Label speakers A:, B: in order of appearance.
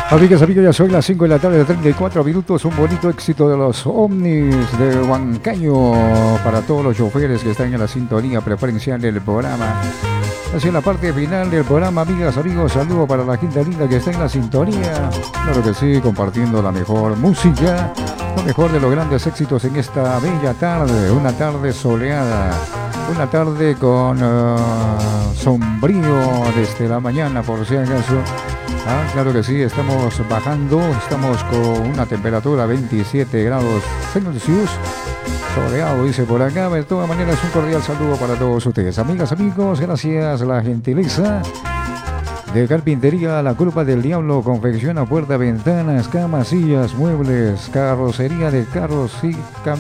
A: Amigas, amigos, ya son las 5 de la tarde, 34 minutos. Un bonito éxito de los Omnis de Huancayo para todos los choferes que están en la sintonía preferencial del programa. Hacia la parte final del programa, amigas, amigos, saludo para la gente linda que está en la sintonía. Claro que sí, compartiendo la mejor música, lo mejor de los grandes éxitos en esta bella tarde, una tarde soleada, una tarde con sombrío desde la mañana, por si acaso. Claro que sí, estamos bajando, estamos con una temperatura 27 grados Celsius. Soleado, dice por acá. De todas maneras, un cordial saludo para todos ustedes. Amigas, amigos, gracias a la gentileza de Carpintería La Culpa del Diablo. Confecciona puertas, ventanas, camas, sillas, muebles, carrocería de carros y camiones.